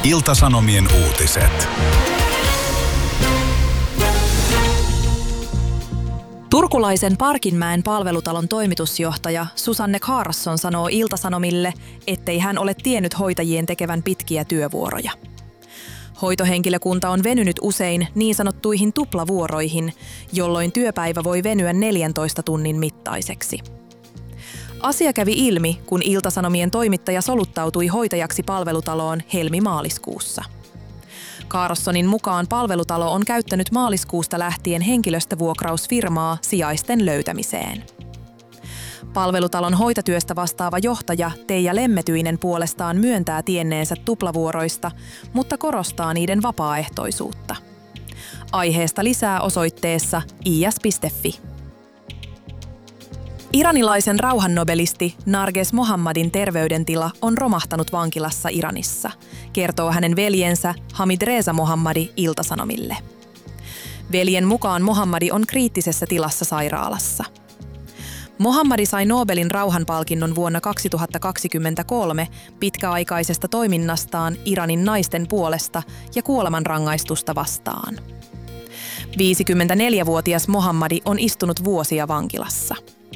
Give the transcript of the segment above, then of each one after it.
Ilta-Sanomien uutiset. Turkulaisen Parkinmäen palvelutalon toimitusjohtaja Susanne Carlsson sanoo Ilta-Sanomille, ettei hän ole tiennyt hoitajien tekevän pitkiä työvuoroja. Hoitohenkilökunta on venynyt usein niin sanottuihin tuplavuoroihin, jolloin työpäivä voi venyä 14 tunnin mittaiseksi. Asia kävi ilmi, kun Ilta-Sanomien toimittaja soluttautui hoitajaksi palvelutaloon helmi-maaliskuussa. Carlssonin mukaan palvelutalo on käyttänyt maaliskuusta lähtien henkilöstövuokrausfirmaa sijaisten löytämiseen. Palvelutalon hoitotyöstä vastaava johtaja Teija Lemmetyinen puolestaan myöntää tienneensä tuplavuoroista, mutta korostaa niiden vapaaehtoisuutta. Aiheesta lisää osoitteessa is.fi. Iranilaisen rauhannobelisti Narges Mohammadin terveydentila on romahtanut vankilassa Iranissa, kertoo hänen veljensä Hamid Reza Mohammadi Ilta-Sanomille. Veljen mukaan Mohammadi on kriittisessä tilassa sairaalassa. Mohammadi sai Nobelin rauhanpalkinnon vuonna 2023 pitkäaikaisesta toiminnastaan Iranin naisten puolesta ja kuolemanrangaistusta vastaan. 54-vuotias Mohammadi on istunut vuosia vankilassa.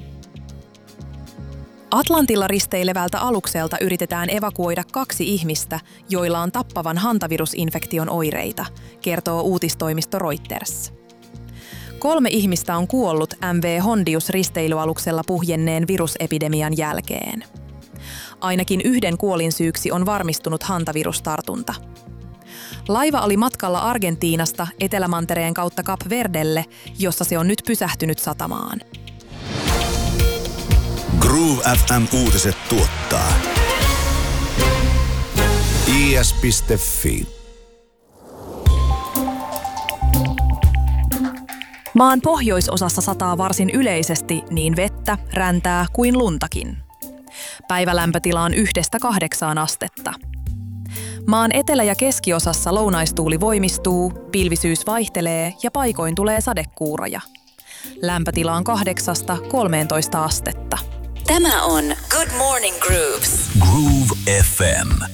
Atlantilla risteilevältä alukselta yritetään evakuoida 2 ihmistä, joilla on tappavan hantavirusinfektion oireita, kertoo uutistoimisto Reuters. 3 ihmistä on kuollut MV Hondius risteilyaluksella puhjenneen virusepidemian jälkeen. Ainakin 1 kuolinsyyksi on varmistunut hantavirustartunta. Laiva oli matkalla Argentiinasta Etelämantereen kautta Kap Verdelle, jossa se on nyt pysähtynyt satamaan. Groove FM uutiset tuottaa is.fi. Maan pohjoisosassa sataa varsin yleisesti niin vettä, räntää kuin luntakin. Päivälämpötila on 1–8 astetta. Maan etelä- ja keskiosassa lounaistuuli voimistuu, pilvisyys vaihtelee ja paikoin tulee sadekuuroja. Lämpötila on 8–13 astetta. Tämä on Good Morning Grooves. Groove FM.